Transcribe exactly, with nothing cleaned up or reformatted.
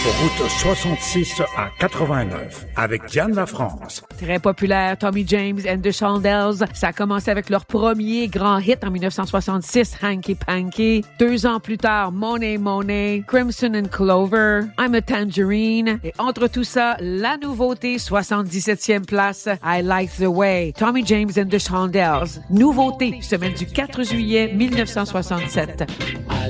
route soixante-six à quatre-vingt-neuf, avec Diane Lafrance. Très populaire, Tommy James and the Shondells. Ça a commencé avec leur premier grand hit en dix-neuf cent soixante-six, Hanky Panky. Deux ans plus tard, Monet Monet, Crimson and Clover, I'm a Tangerine. Et entre tout ça, la nouveauté, soixante-dix-septième place, I Like the Way, Tommy James and the Shondells. Nouveauté, semaine du quatre juillet mille neuf cent soixante-sept.